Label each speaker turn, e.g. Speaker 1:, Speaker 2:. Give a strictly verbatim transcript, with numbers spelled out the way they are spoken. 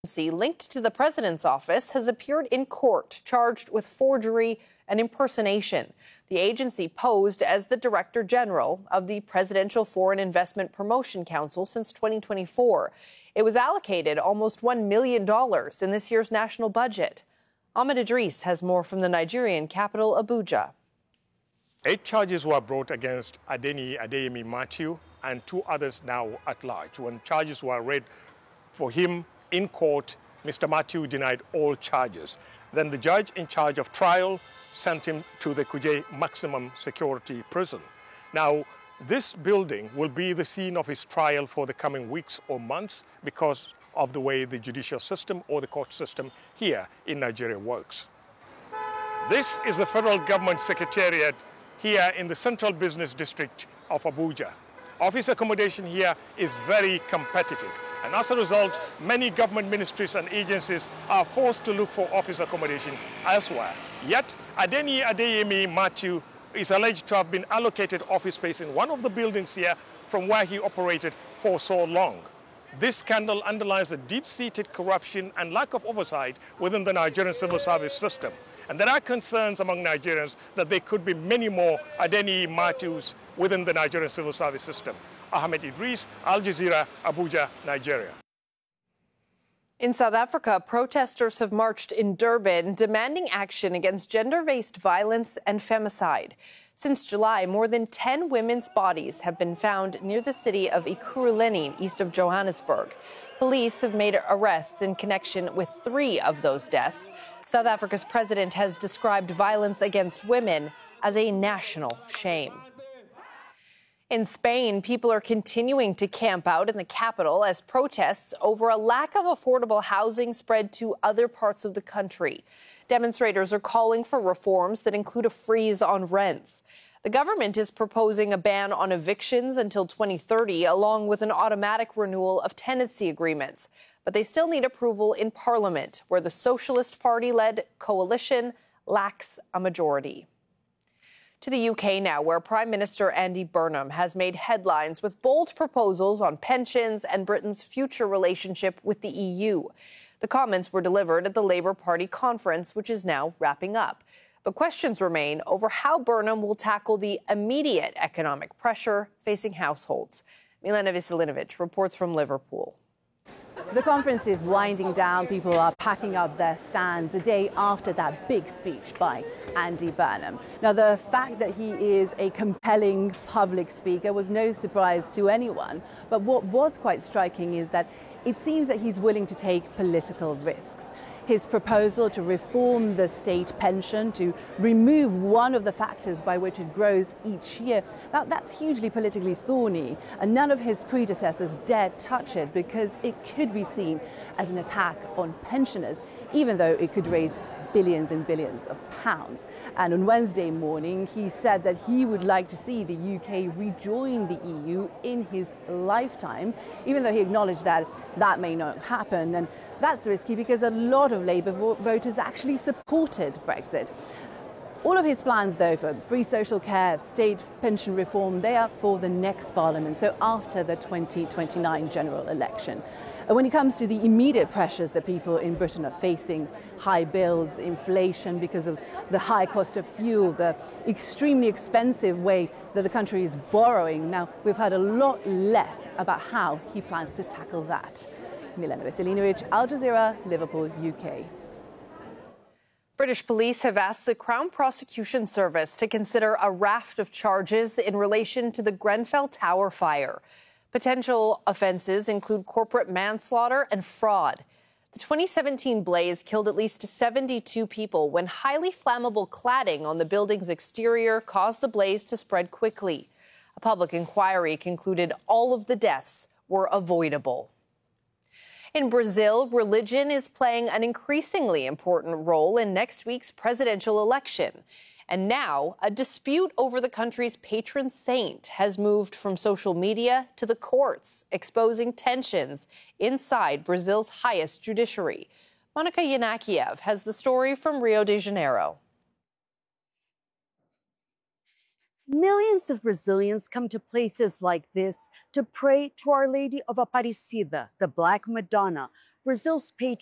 Speaker 1: linked to the president's office has appeared in court, charged with forgery and impersonation. The agency posed as the Director General of the Presidential Foreign Investment Promotion Council since twenty twenty-four. It was allocated almost one million dollars in this year's national budget. Ahmed Idris has more from the Nigerian capital, Abuja.
Speaker 2: Eight charges were brought against Adeniyi Adeyemi Matthew and two others now at large. When charges were read for him in court, Mister Matthew denied all charges. Then the judge in charge of trial sent him to the Kuje Maximum Security Prison. Now, this building will be the scene of his trial for the coming weeks or months because of the way the judicial system or the court system here in Nigeria works. This is the federal government secretariat here in the Central Business District of Abuja. Office accommodation here is very competitive. And as a result, many government ministries and agencies are forced to look for office accommodation elsewhere. Yet, Adeniyi Adeyemi Matthew is alleged to have been allocated office space in one of the buildings here from where he operated for so long. This scandal underlines the deep-seated corruption and lack of oversight within the Nigerian civil service system. And there are concerns among Nigerians that there could be many more Adeniyi Matthews within the Nigerian civil service system. Ahmed Idris, Al Jazeera, Abuja, Nigeria.
Speaker 1: In South Africa, protesters have marched in Durban demanding action against gender-based violence and femicide. Since July, more than ten women's bodies have been found near the city of Ekurhuleni, east of Johannesburg. Police have made arrests in connection with three of those deaths. South Africa's president has described violence against women as a national shame. In Spain, people are continuing to camp out in the capital as protests over a lack of affordable housing spread to other parts of the country. Demonstrators are calling for reforms that include a freeze on rents. The government is proposing a ban on evictions until twenty thirty, along with an automatic renewal of tenancy agreements. But they still need approval in Parliament, where the Socialist Party-led coalition lacks a majority. To the U K now, where Prime Minister Andy Burnham has made headlines with bold proposals on pensions and Britain's future relationship with the E U. The comments were delivered at the Labour Party conference, which is now wrapping up. But questions remain over how Burnham will tackle the immediate economic pressure facing households. Milena Veselinovic reports from Liverpool.
Speaker 3: The conference is winding down. People are packing up their stands a day after that big speech by Andy Burnham. Now, the fact that he is a compelling public speaker was no surprise to anyone. But what was quite striking is that it seems that he's willing to take political risks. His proposal to reform the state pension, to remove one of the factors by which it grows each year, that, that's hugely politically thorny, and none of his predecessors dared touch it because it could be seen as an attack on pensioners, even though it could raise billions and billions of pounds. And on Wednesday morning, he said that he would like to see the U K rejoin the E U in his lifetime, even though he acknowledged that that may not happen. And that's risky because a lot of Labour vo- voters actually supported Brexit. All of his plans, though, for free social care, state pension reform, they are for the next Parliament, so after the twenty twenty-nine general election. And when it comes to the immediate pressures that people in Britain are facing, high bills, inflation because of the high cost of fuel, the extremely expensive way that the country is borrowing, now we've heard a lot less about how he plans to tackle that. Milena Veselinovic, Al Jazeera, Liverpool, U K.
Speaker 1: British police have asked the Crown Prosecution Service to consider a raft of charges in relation to the Grenfell Tower fire. Potential offences include corporate manslaughter and fraud. The twenty seventeen blaze killed at least seventy-two people when highly flammable cladding on the building's exterior caused the blaze to spread quickly. A public inquiry concluded all of the deaths were avoidable. In Brazil, religion is playing an increasingly important role in next week's presidential election. And now, a dispute over the country's patron saint has moved from social media to the courts, exposing tensions inside Brazil's highest judiciary. Monica Yanakiev has the story from Rio de Janeiro.
Speaker 4: Millions of Brazilians come to places like this to pray to Our Lady of Aparecida, the Black Madonna, Brazil's patriots